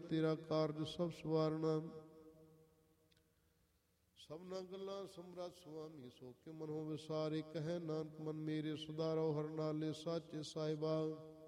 ਤੇਰਾ ਕਾਰਜ ਸਭ ਸਵਾਰਨਾ। ਸਭਨਾ ਗੱਲਾਂ ਸਮਰੱਥ ਸੁਆਮੀ, ਸੋ ਕਿ ਮਨੋ ਵਿਸਾਰੇ। ਕਹੈ ਨਾਨਕ ਮਨ ਮੇਰੇ ਸੁਧਾਰੋ, ਹਰ ਨਾਲੇ ਸਾਚੇ ਸਾਹਿਬਾ।